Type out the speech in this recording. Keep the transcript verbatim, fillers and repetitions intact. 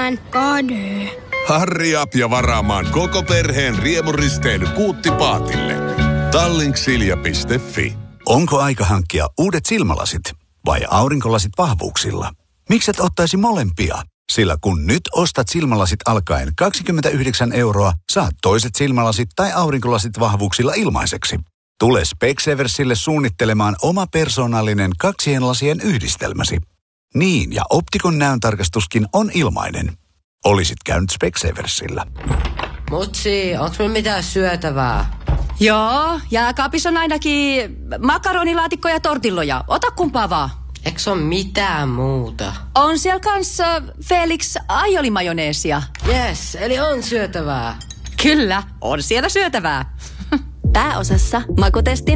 varaamaan kadu. Hurry up ja varaamaan koko perheen riemuristeily Kuuttipaatille. Tallink-silja piste fi. Onko aika hankkia uudet silmälasit vai aurinkolasit vahvuuksilla? Mikset ottaisi molempia? Sillä kun nyt ostat silmälasit alkaen kaksikymmentäyhdeksän euroa, saat toiset silmälasit tai aurinkolasit vahvuuksilla ilmaiseksi. Tule Specseversille suunnittelemaan oma persoonallinen kaksien lasien yhdistelmäsi. Niin, ja Optikon näöntarkastuskin on ilmainen. Olisit käynyt Specseversillä. Mutsi, onks meillä mitään syötävää? Joo, jääkaapissa on ainakin makaronilaatikko ja tortilloja. Ota kumpaa vaan. Eiks on mitään muuta? On siellä kanssa Felix aiolimajoneesia. Yes, eli on syötävää. Kyllä, on siellä syötävää. Pääosassa makutestin